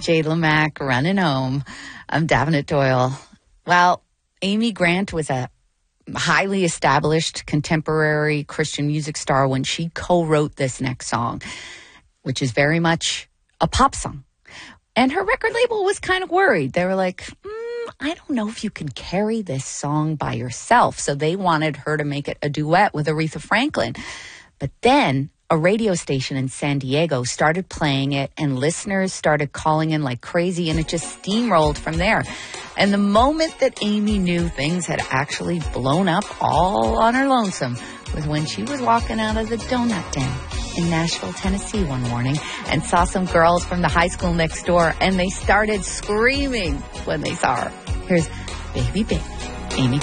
Jade Lamack, Running Home. I'm Davenant Doyle. Well, Amy Grant was a highly established contemporary Christian music star when she co-wrote this next song, which is very much a pop song. And her record label was kind of worried. They were like, I don't know if you can carry this song by yourself. So they wanted her to make it a duet with Aretha Franklin. But then a radio station in San Diego started playing it, and listeners started calling in like crazy, and it just steamrolled from there. And the moment that Amy knew things had actually blown up all on her lonesome was when she was walking out of the donut den in Nashville, Tennessee one morning and saw some girls from the high school next door, and they started screaming when they saw her. Here's Baby Baby, Amy Grant.